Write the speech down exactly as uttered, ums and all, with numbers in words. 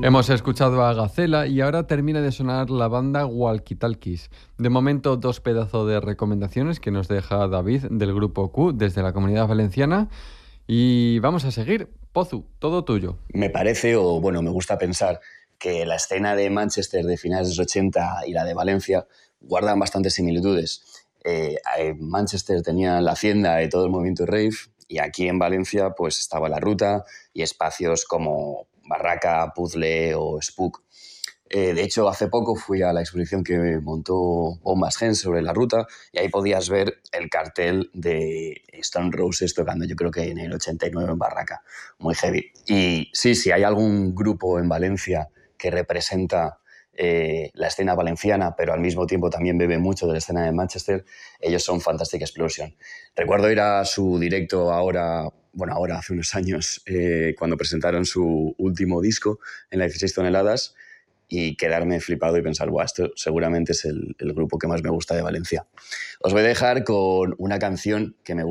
Hemos escuchado a Gacela y ahora termina de sonar la banda Walkie Talkies. De momento, dos pedazos de recomendaciones que nos deja David del Grupo Q desde la Comunidad Valenciana. Y vamos a seguir. Pozu, todo tuyo. Me parece, o bueno, me gusta pensar que la escena de Manchester de finales de los ochenta y la de Valencia guardan bastantes similitudes. Eh, en Manchester tenía la Hacienda y todo el movimiento rave, y aquí en Valencia pues estaba la Ruta y espacios como Barraca, Puzzle o Spook. Eh, de hecho, hace poco fui a la exposición que montó Bombas Gens sobre la Ruta y ahí podías ver el cartel de Stone Roses tocando, yo creo que en el ochenta y nueve en Barraca. Muy heavy. Y sí, sí, hay algún grupo en Valencia que representa eh, la escena valenciana, pero al mismo tiempo también bebe mucho de la escena de Manchester, ellos son Fantastic Explosion. Recuerdo ir a su directo ahora, bueno, ahora hace unos años, eh, cuando presentaron su último disco en la dieciséis toneladas, y quedarme flipado y pensar, Buah, esto seguramente es el, el grupo que más me gusta de Valencia. Os voy a dejar con una canción que me gusta